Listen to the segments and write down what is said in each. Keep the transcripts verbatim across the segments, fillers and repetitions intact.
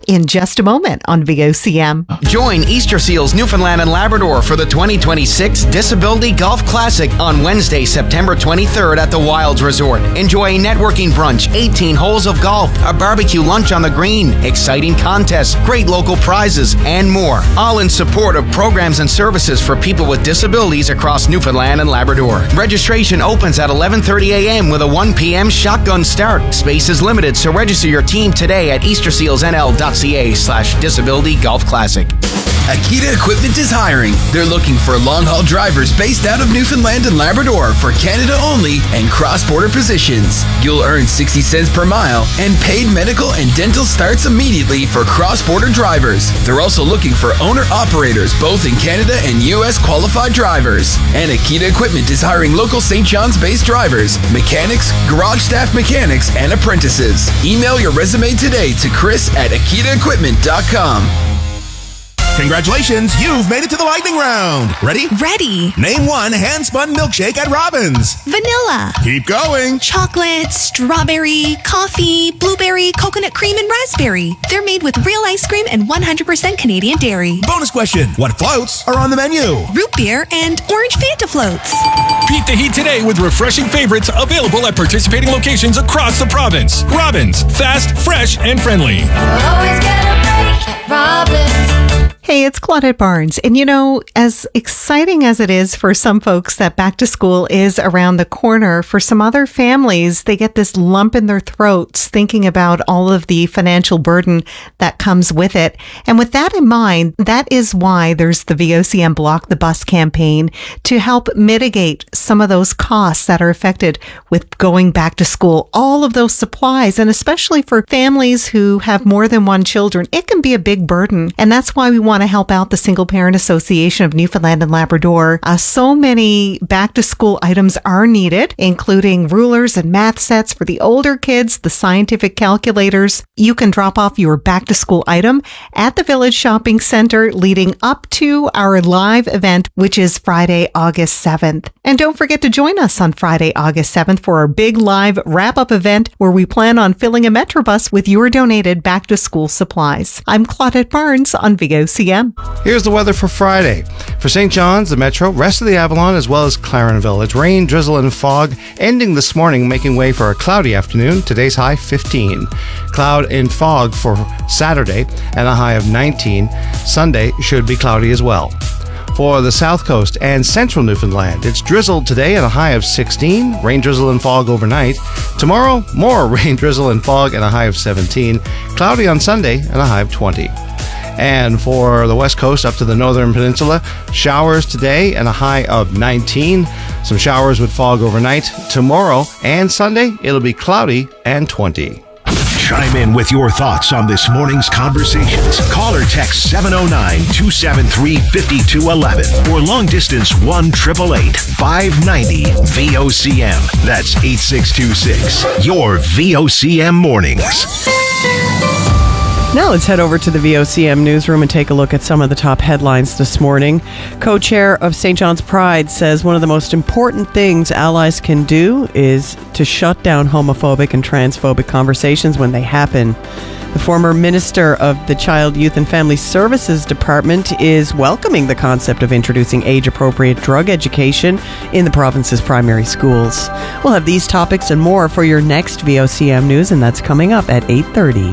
in just a moment on V O C M. Join Easter Seals Newfoundland and Labrador for the twenty twenty-six Disability Golf Classic on Wednesday, September twenty-third at the Wilds Resort. Enjoy a networking brunch, eighteen holes of golf, a barbecue lunch on the green, exciting contests, great local prizes, and more. All in support of programs and services for people with disabilities across Newfoundland and Labrador. Registration opens at eleven thirty a.m. with a one p.m. shotgun start. Space is limited, so register your team today at eastersealsnl.ca slash disability golf classic. Akita Equipment is hiring. They're looking for long-haul drivers based out of Newfoundland and Labrador for Canada only and cross-border positions. You'll earn sixty cents per mile and paid medical and dental starts immediately for cross-border drivers. They're also looking for owner-operators both in Canada and U S qualified drivers. And Akita Equipment is hiring local Saint John's-based drivers, mechanics, garage staff mechanics, and apprentices. Email your resume today to Chris at akita equipment dot com. Congratulations, you've made it to the lightning round. Ready? Ready. Name one hand-spun milkshake at Robbins. Vanilla. Keep going. Chocolate, strawberry, coffee, blueberry, coconut cream, and raspberry. They're made with real ice cream and one hundred percent Canadian dairy. Bonus question. What floats are on the menu? Root beer and orange Fanta floats. Beat the heat today with refreshing favorites available at participating locations across the province. Robbins. Fast, fresh, and friendly. Always get a break at Robbins. Hey, it's Claudette Barnes. And you know, as exciting as it is for some folks that back to school is around the corner, for some other families, they get this lump in their throats thinking about all of the financial burden that comes with it. And with that in mind, that is why there's the V O C M Block the Bus campaign to help mitigate some of those costs that are affected with going back to school. All of those supplies, and especially for families who have more than one children, it can be a big burden. And that's why we want to help out the Single Parent Association of Newfoundland and Labrador. Uh, so many back to school items are needed, including rulers and math sets for the older kids, the scientific calculators. You can drop off your back to school item at the Village Shopping Center leading up to our live event, which is Friday, August seventh. And don't forget to join us on Friday, August seventh for our big live wrap-up event where we plan on filling a Metrobus with your donated back to school supplies. I'm Claudette Barnes on V O C M. Here's the weather for Friday. For Saint John's, the Metro, rest of the Avalon, as well as Clarenville. It's rain, drizzle, and fog, ending this morning, making way for a cloudy afternoon. Today's high fifteen. Cloud and fog for Saturday, and a high of nineteen. Sunday should be cloudy as well. For the South Coast and Central Newfoundland, it's drizzled today at a high of sixteen, rain, drizzle, and fog overnight. Tomorrow, more rain, drizzle, and fog and a high of seventeen. Cloudy on Sunday and a high of twenty. And for the West Coast up to the Northern Peninsula, showers today and a high of nineteen. Some showers with fog overnight. Tomorrow and Sunday, it'll be cloudy and twenty. Chime in with your thoughts on this morning's conversations. Call or text seven oh nine, two seven three, five two one one or long distance one eight eight eight, five nine zero V O C M. That's eight six two six. Your V O C M mornings. Now let's head over to the V O C M newsroom and take a look at some of the top headlines this morning. Co-chair of Saint John's Pride says one of the most important things allies can do is to shut down homophobic and transphobic conversations when they happen. The former Minister of the Child, Youth and Family Services Department is welcoming the concept of introducing age-appropriate drug education in the province's primary schools. We'll have these topics and more for your next V O C M News, and that's coming up at eight thirty.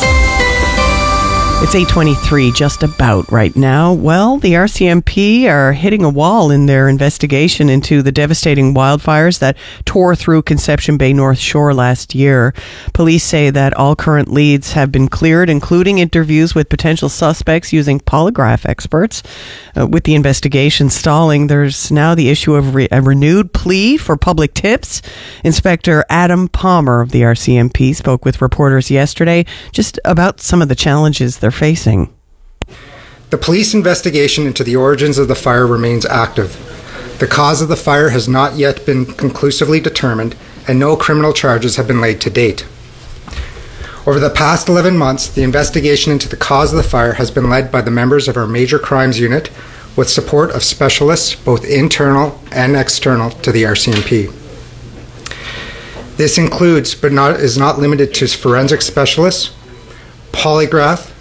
It's eight twenty-three just about right now. Well, the R C M P are hitting a wall in their investigation into the devastating wildfires that tore through Conception Bay North Shore last year. Police say that all current leads have been cleared, including interviews with potential suspects using polygraph experts. Uh, with the investigation stalling, there's now the issue of re- a renewed plea for public tips. Inspector Adam Palmer of the R C M P spoke with reporters yesterday just about some of the challenges they're facing. The police investigation into the origins of the fire remains active. The cause of the fire has not yet been conclusively determined, and no criminal charges have been laid to date. Over the past eleven months, the investigation into the cause of the fire has been led by the members of our Major Crimes Unit, with support of specialists, both internal and external, to the R C M P. This includes, but not is not limited to, forensic specialists, polygraph,